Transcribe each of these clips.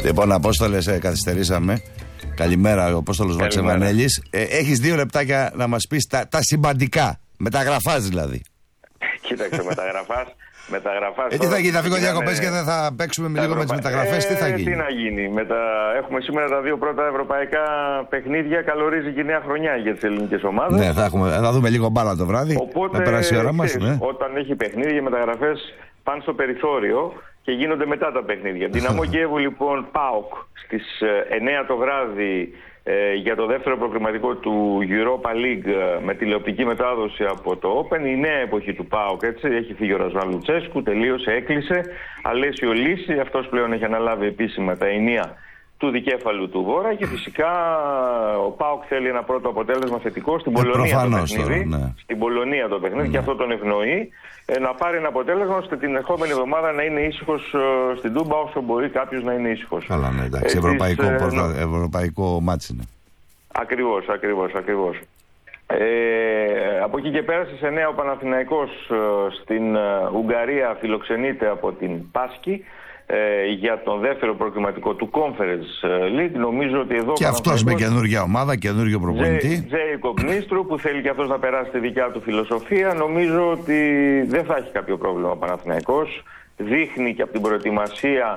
Λοιπόν, Απόστολε, καθυστερήσαμε. Καλημέρα, ο Απόστολος Βαξεβανέλης. Έχεις 2 λεπτάκια να μας πεις τα σημαντικά. Μεταγραφάς δηλαδή. Κοίταξε, μεταγραφάς. Τι θα γίνει, θα φύγω διακοπές και δεν θα παίξουμε λίγο με τις μεταγραφές, τι θα γίνει? Τι να γίνει, έχουμε σήμερα τα 2 πρώτα ευρωπαϊκά παιχνίδια, καλορίζει και η νέα χρονιά για τις ελληνικές ομάδες. Ναι, θα δούμε λίγο μπάλα το βράδυ, οπότε, να περάσει η ώρα μας. Ναι. Όταν έχει παιχνίδια, οι μεταγραφές πάνε στο περιθώριο και γίνονται μετά τα παιχνίδια. Δυναμό Κιέβου λοιπόν, ΠΑΟΚ στις 9 το βράδυ για το δεύτερο προκριματικό του Europa League με τηλεοπτική μετάδοση από το Open. Η νέα εποχή του ΠΑΟΚ, έτσι, έχει φύγει ο Ρασβάν Λουτσέσκου, τελείωσε, έκλεισε. Αλέσιο Λύση, αυτός πλέον έχει αναλάβει επίσημα τα ενία του δικέφαλου του Βόρα και φυσικά ο ΠΑΟΚ θέλει ένα πρώτο αποτέλεσμα θετικό στην Πολωνία το παιχνίδι. Ναι. Στην Πολωνία το παιχνίδι, και αυτό τον ευνοεί, να πάρει ένα αποτέλεσμα ώστε την ερχόμενη εβδομάδα να είναι ήσυχος στην Τούμπα όσο μπορεί κάποιος να είναι ήσυχος. Καλά, ναι, εντάξει. Ευρωπαϊκό μάτς είναι. Ακριβώς. Από εκεί και πέρα στις 9 ο Παναθηναϊκός στην Ουγγαρία φιλοξενείται από την Πάσκη για τον δεύτερο προκριματικό του Conference League. Νομίζω ότι εδώ και αυτός με καινούργια ομάδα, καινούργιο προπονητή. Τζέικοπ Νίστρου, που θέλει και αυτός να περάσει τη δικιά του φιλοσοφία. Νομίζω ότι δεν θα έχει κάποιο πρόβλημα ο Παναθηναϊκός. Δείχνει και από την προετοιμασία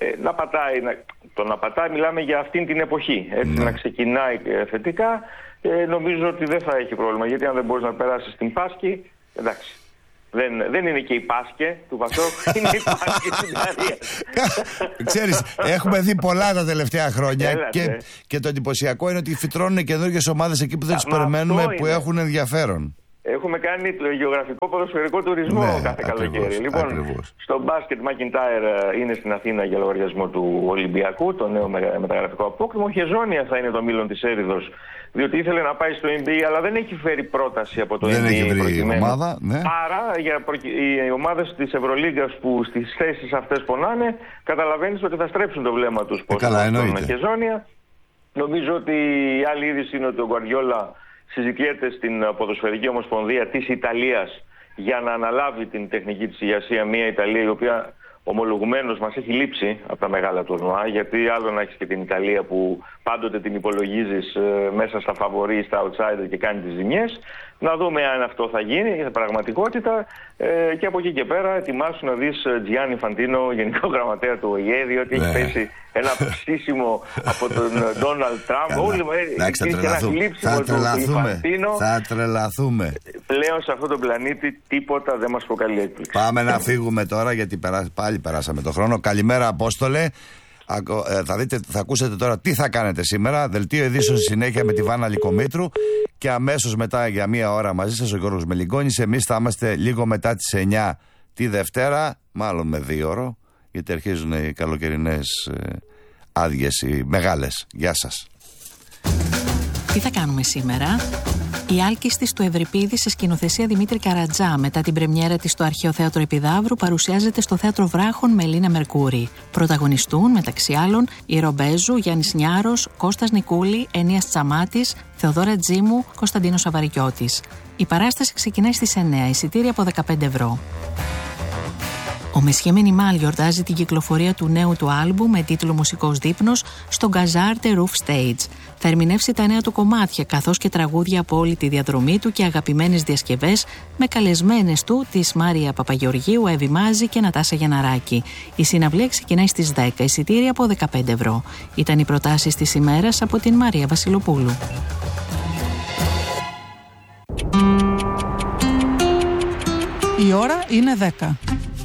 να πατάει, μιλάμε για αυτήν την εποχή. Έτσι, να ξεκινάει θετικά. Νομίζω ότι δεν θα έχει πρόβλημα, γιατί αν δεν μπορείς να περάσεις στην Πάσκη, εντάξει. Δεν είναι και η Πάσκε του Πασόκ, είναι η Πάσκε της Ουγγαρίας. Ξέρεις, έχουμε δει πολλά τα τελευταία χρόνια και το εντυπωσιακό είναι ότι φυτρώνουν καινούργιες ομάδες εκεί που δεν τις περιμένουμε, που έχουν ενδιαφέρον. Έχουμε κάνει το γεωγραφικό ποδοσφαιρικό τουρισμό κάθε καλοκαίρι. Λοιπόν, στο μπάσκετ Μακιντάιρ είναι στην Αθήνα για λογαριασμό του Ολυμπιακού, το νέο μεταγραφικό απόκτημα. Ο Χεζόνια θα είναι το μήλον της Έριδος, διότι ήθελε να πάει στο NBA, αλλά δεν έχει φέρει πρόταση από το NBA. Δεν έχει βρει ομάδα, ναι. Άρα οι ομάδες της Ευρωλίγκας που στις θέσεις αυτές πονάνε, καταλαβαίνεις ότι θα στρέψουν το βλέμμα τους προς τον Χεζόνια. Νομίζω ότι η άλλη είδηση είναι ότι ο Γκουαρδιόλα συζητιέται στην Ποδοσφαιρική Ομοσπονδία της Ιταλίας για να αναλάβει την τεχνική της ηγεσία, μια Ιταλία η οποία ομολογουμένως μας έχει λείψει από τα μεγάλα τουρνουά, γιατί άλλο να έχεις και την Ιταλία που πάντοτε την υπολογίζεις μέσα στα φαβορί, στα outsider και κάνει τις ζημιές. Να δούμε αν αυτό θα γίνει, είναι πραγματικότητα, και από εκεί και πέρα ετοιμάσου να δεις Τζιάννη Φαντίνο, Γενικό Γραμματέα του ΟΗΕ, διότι έχει πέσει ένα ψήσιμο από τον Ντόναλντ Τραμπ. Όλοι θα τρελαθούμε. Πλέον σε αυτόν τον πλανήτη τίποτα δεν μας προκαλεί έκπληξη. Πάμε να φύγουμε τώρα, γιατί πάλι περάσαμε το χρόνο. Καλημέρα, Απόστολε. Θα ακούσετε τώρα τι θα κάνετε σήμερα. Δελτίο ειδήσεων στη συνέχεια με τη Βάνα Λυκομήτρου. Και αμέσως μετά, για 1 ώρα μαζί σας, ο Γιώργος Μελιγκόνης. Εμείς θα είμαστε λίγο μετά τις 9 τη Δευτέρα, μάλλον με 2 ώρες, γιατί αρχίζουν οι καλοκαιρινές άδειες, οι μεγάλες. Γεια σας. Τι θα κάνουμε σήμερα? Η Άλκηστης του Ευρυπίδη σε σκηνοθεσία Δημήτρη Καρατζά, μετά την πρεμιέρα της στο Αρχαίο Θέατρο Επιδαύρου, παρουσιάζεται στο Θέατρο Βράχων με Ελίνα Μερκούρη. Πρωταγωνιστούν, μεταξύ άλλων, η Ρομπέζου, Γιάννης Νιάρος, Κώστας Νικούλη, Ενίας Τσαμάτης, Θεοδόρα Τζίμου, Κωνσταντίνος Αβαρικιώτης. Η παράσταση ξεκινάει στις 9, εισιτήρια από 15 ευρώ. Ο Μεσχέ Μενιμάλ γιορτάζει την κυκλοφορία του νέου του άλμπου με τίτλο «Μουσικός δείπνος» στο Gazarte Roof Stage. Θα ερμηνεύσει τα νέα του κομμάτια, καθώς και τραγούδια από όλη τη διαδρομή του και αγαπημένες διασκευές με καλεσμένες του τις Μάρια Παπαγεωργίου, Εύη Μάζη και Νατάσα Γιανναράκη. Η συναυλία ξεκινάει στις 10, εισιτήρια από 15 ευρώ. Ήταν οι προτάσεις της ημέρας από την Μαρία Βασιλοπούλου. Η ώρα είναι 10.